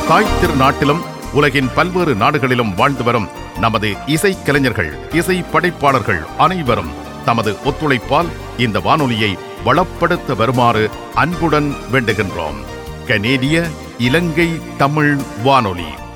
தாய் திருநாட்டிலும் உலகின் பல்வேறு நாடுகளிலும் வாழ்ந்து வரும் நமது இசைக்கலைஞர்கள், இசை படைப்பாளர்கள் அனைவரும் தமது ஒத்துழைப்பால் இந்த வானொலியை வளப்படுத்த வருமாறு அன்புடன் வேண்டுகின்றோம். கனேடிய இலங்கை தமிழ் வானொலி.